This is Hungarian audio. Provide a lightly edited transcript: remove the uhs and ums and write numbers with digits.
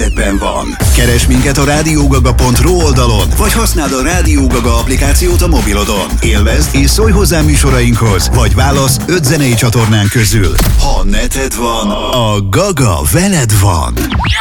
kezetben van. Keresd minket a rádiógaga.ru oldalon, vagy használd a Rádió Gaga applikációt a mobilodon. Élvezd és szólj hozzá műsorainkhoz, vagy válasz 5 zenei csatornán közül. Ha neted van, a Gaga veled van.